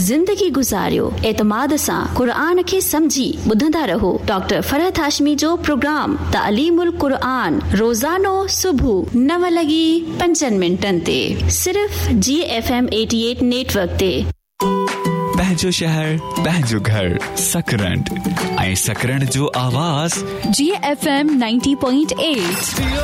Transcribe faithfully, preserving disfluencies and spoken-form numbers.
ज़िंदगी गुज़ारियो एतमाद सां क़ुरान खे समझी ॿुधंदा रहो डॉक्टर फरहत हाशमी जो प्रोग्राम तालीमुल क़ुरान रोज़ानो सुबुह नव लॻी पंजनि मिंटनि ते सिर्फ़ जी एफ एम अठासी नेटवर्क ते। पंहिंजो शहर पंहिंजो घर सकरंड ऐं सकरंड जो आवाज़ जी एफ एम नवानवे पॉइंट आठ।